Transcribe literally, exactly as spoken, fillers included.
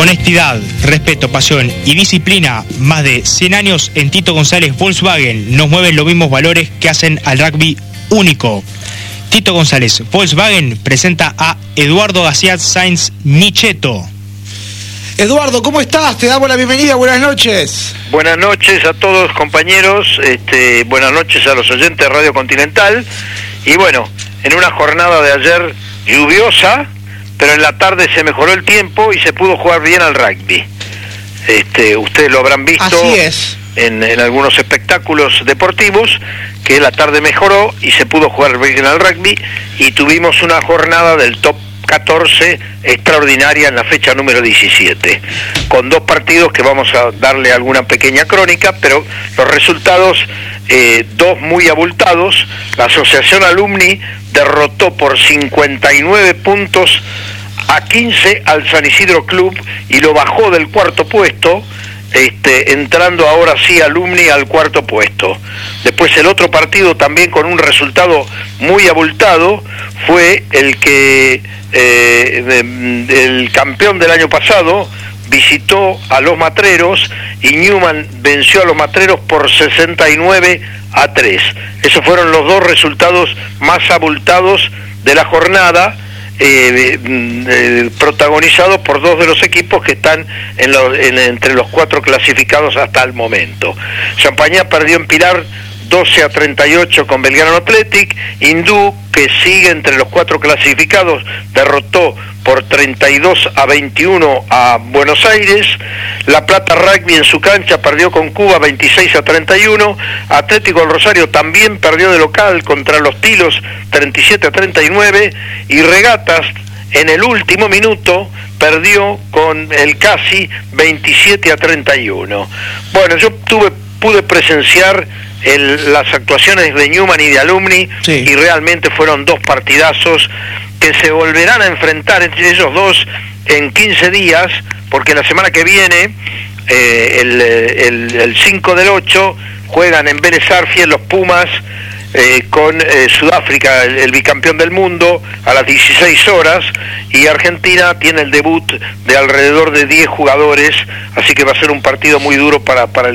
Honestidad, respeto, pasión y disciplina. Más de cien años en Tito González Volkswagen nos mueven los mismos valores que hacen al rugby único. Tito González Volkswagen presenta a Eduardo García Sainz Nicheto. Eduardo, ¿cómo estás? Te damos la bienvenida, buenas noches. Buenas noches a todos, compañeros, este, buenas noches a los oyentes de Radio Continental. Y bueno, en una jornada de ayer lluviosa, pero en la tarde se mejoró el tiempo y se pudo jugar bien al rugby. Este, ustedes lo habrán visto. Así es. En, en algunos espectáculos deportivos, que la tarde mejoró y se pudo jugar bien al rugby, y tuvimos una jornada del top catorce extraordinaria en la fecha número diecisiete, con dos partidos que vamos a darle alguna pequeña crónica, pero los resultados, eh, dos muy abultados. La Asociación Alumni derrotó por cincuenta y nueve puntos a quince al San Isidro Club y lo bajó del cuarto puesto, este, entrando ahora sí Alumni al cuarto puesto. Después el otro partido, también con un resultado muy abultado, fue el que eh, el campeón del año pasado visitó a los Matreros y Newman venció a los Matreros por sesenta y nueve a tres. Esos fueron los dos resultados más abultados de la jornada, eh, eh, protagonizados por dos de los equipos que están en lo, en, entre los cuatro clasificados hasta el momento. Champañá perdió en Pilar doce a treinta y ocho con Belgrano Athletic. Hindú, que sigue entre los cuatro clasificados, derrotó por treinta y dos a veintiuno a Buenos Aires. La Plata Rugby en su cancha perdió con Cuba veintiséis a treinta y uno. Atlético del Rosario también perdió de local contra los Tilos treinta y siete a treinta y nueve. Y Regatas, en el último minuto, perdió con el Casi veintisiete a treinta y uno. Bueno, yo tuve pude presenciar El, las actuaciones de Newman y de Alumni, sí, y realmente fueron dos partidazos que se volverán a enfrentar entre ellos dos en quince días, porque la semana que viene, eh, el, el, el cinco del ocho, juegan en Vélez Arfiel los Pumas eh, con eh, Sudáfrica, el, el bicampeón del mundo, a las dieciséis horas, y Argentina tiene el debut de alrededor de diez jugadores, así que va a ser un partido muy duro para, para el